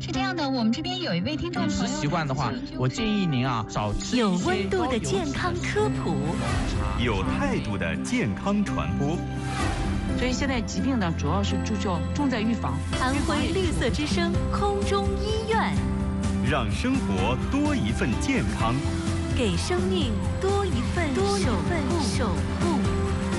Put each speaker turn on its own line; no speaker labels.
是这样的，我们这边有一位听众朋友，
饮食习惯的话，我建议您少吃
有温度的健康科普，
有态度的健康传播。
所以现在疾病呢，主要是重在预防。
安徽绿色之声空中医院，
让生活多一份健康，
给生命多一份守护。